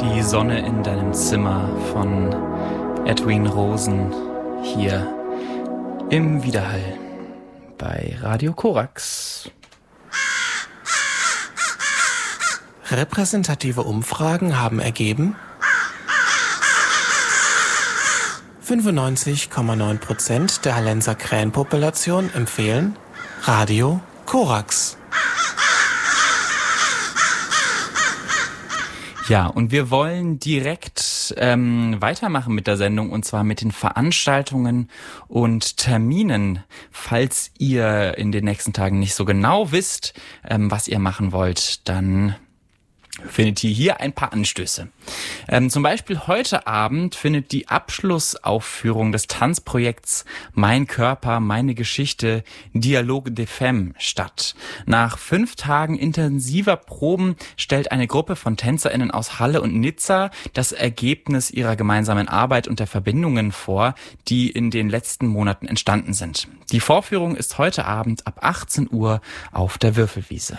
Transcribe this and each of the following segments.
Die Sonne in deinem Zimmer von Edwin Rosen hier im Widerhall bei Radio Korax. Repräsentative Umfragen haben ergeben, 95,9% der Hallenser Krähenpopulation empfehlen Radio Korax. Ja, und wir wollen direkt weitermachen mit der Sendung, und zwar mit den Veranstaltungen und Terminen. Falls ihr in den nächsten Tagen nicht so genau wisst, was ihr machen wollt, dann findet ihr hier ein paar Anstöße. Zum Beispiel heute Abend findet die Abschlussaufführung des Tanzprojekts Mein Körper, meine Geschichte, Dialogue des Femmes statt. Nach 5 Tagen intensiver Proben stellt eine Gruppe von TänzerInnen aus Halle und Nizza das Ergebnis ihrer gemeinsamen Arbeit und der Verbindungen vor, die in den letzten Monaten entstanden sind. Die Vorführung ist heute Abend ab 18 Uhr auf der Würfelwiese.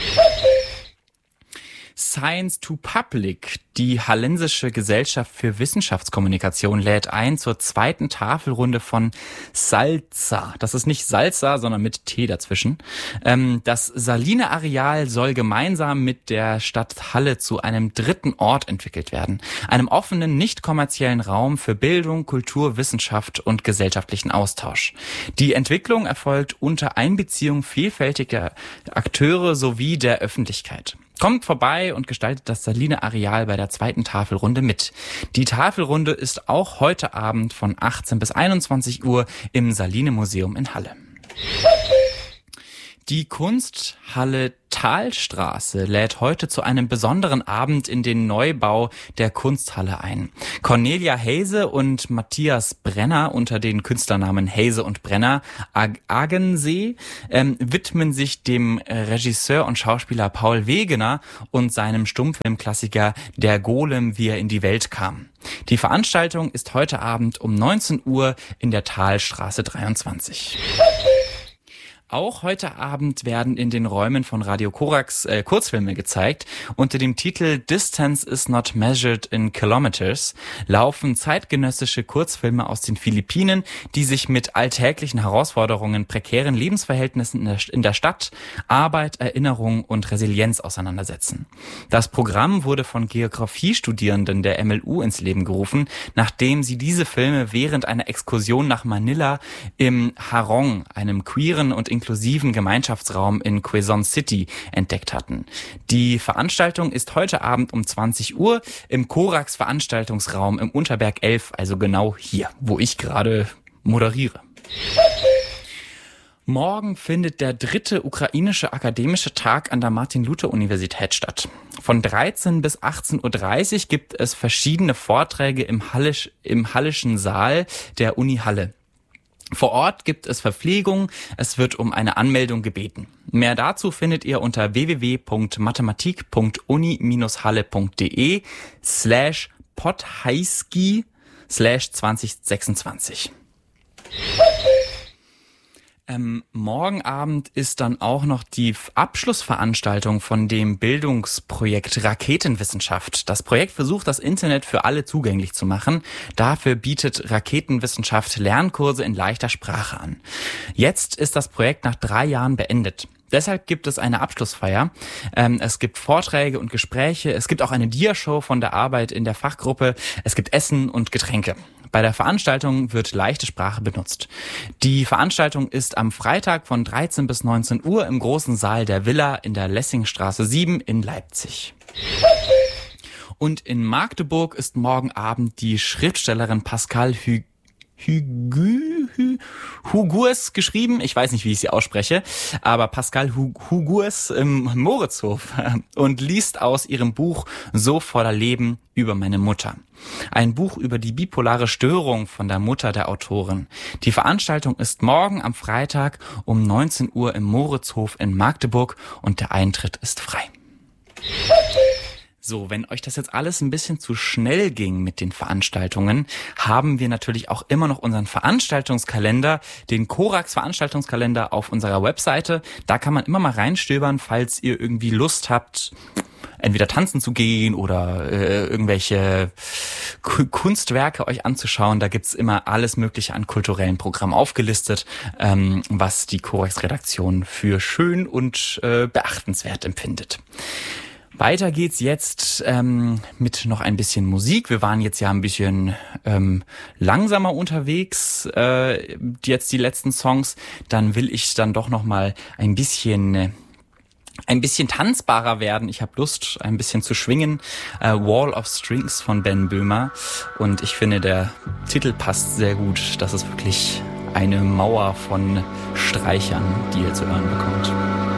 Science to Public, die Hallensische Gesellschaft für Wissenschaftskommunikation, lädt ein zur 2. Tafelrunde von Salza. Das ist nicht Salsa, sondern mit T dazwischen. Das Saline-Areal soll gemeinsam mit der Stadt Halle zu einem 3. Ort entwickelt werden. Einem offenen, nicht kommerziellen Raum für Bildung, Kultur, Wissenschaft und gesellschaftlichen Austausch. Die Entwicklung erfolgt unter Einbeziehung vielfältiger Akteure sowie der Öffentlichkeit. Kommt vorbei und gestaltet das Saline-Areal bei der 2. Tafelrunde mit. Die Tafelrunde ist auch heute Abend von 18 bis 21 Uhr im Saline-Museum in Halle. Die Kunsthalle Thalstraße lädt heute zu einem besonderen Abend in den Neubau der Kunsthalle ein. Cornelia Heyse und Matthias Brenner unter den Künstlernamen Heyse und Brenner Agensee widmen sich dem Regisseur und Schauspieler Paul Wegener und seinem Stummfilmklassiker Der Golem, wie er in die Welt kam. Die Veranstaltung ist heute Abend um 19 Uhr in der Thalstraße 23. Auch heute Abend werden in den Räumen von Radio Korax Kurzfilme gezeigt. Unter dem Titel Distance is not measured in kilometers laufen zeitgenössische Kurzfilme aus den Philippinen, die sich mit alltäglichen Herausforderungen, prekären Lebensverhältnissen in der Stadt, Arbeit, Erinnerung und Resilienz auseinandersetzen. Das Programm wurde von Geografiestudierenden der MLU ins Leben gerufen, nachdem sie diese Filme während einer Exkursion nach Manila im Harong, einem queeren und inklusiven Gemeinschaftsraum in Quezon City, entdeckt hatten. Die Veranstaltung ist heute Abend um 20 Uhr im Korax Veranstaltungsraum im Unterberg 11, also genau hier, wo ich gerade moderiere. Morgen findet der 3. ukrainische akademische Tag an der Martin-Luther-Universität statt. Von 13 bis 18.30 Uhr gibt es verschiedene Vorträge im Hallischen Saal der Uni Halle. Vor Ort gibt es Verpflegung, es wird um eine Anmeldung gebeten. Mehr dazu findet ihr unter www.mathematik.uni-halle.de/podheiski/2026. Morgen Abend ist dann auch noch die Abschlussveranstaltung von dem Bildungsprojekt Raketenwissenschaft. Das Projekt versucht, das Internet für alle zugänglich zu machen. Dafür bietet Raketenwissenschaft Lernkurse in leichter Sprache an. Jetzt ist das Projekt nach 3 Jahren beendet. Deshalb gibt es eine Abschlussfeier. Es gibt Vorträge und Gespräche. Es gibt auch eine Diashow von der Arbeit in der Fachgruppe. Es gibt Essen und Getränke. Bei der Veranstaltung wird leichte Sprache benutzt. Die Veranstaltung ist am Freitag von 13 bis 19 Uhr im großen Saal der Villa in der Lessingstraße 7 in Leipzig. Und in Magdeburg ist morgen Abend die Schriftstellerin Pascale Hugues geschrieben. Ich weiß nicht, wie ich sie ausspreche, aber Pascale Hugues im Moritzhof und liest aus ihrem Buch So voller Leben über meine Mutter. Ein Buch über die bipolare Störung von der Mutter der Autorin. Die Veranstaltung ist morgen am Freitag um 19 Uhr im Moritzhof in Magdeburg und der Eintritt ist frei. So, wenn euch das jetzt alles ein bisschen zu schnell ging mit den Veranstaltungen, haben wir natürlich auch immer noch unseren Veranstaltungskalender, den Korax Veranstaltungskalender auf unserer Webseite. Da kann man immer mal reinstöbern, falls ihr irgendwie Lust habt, entweder tanzen zu gehen oder irgendwelche Kunstwerke euch anzuschauen. Da gibt's immer alles Mögliche an kulturellen Programmen aufgelistet, was die Korax-Redaktion für schön und beachtenswert empfindet. Weiter geht's jetzt mit noch ein bisschen Musik. Wir waren jetzt ja ein bisschen langsamer unterwegs, jetzt die letzten Songs. Dann will ich dann doch noch mal ein bisschen tanzbarer werden. Ich habe Lust, ein bisschen zu schwingen. Wall of Strings von Ben Böhmer. Und ich finde, der Titel passt sehr gut. Das ist wirklich eine Mauer von Streichern, die ihr zu hören bekommt.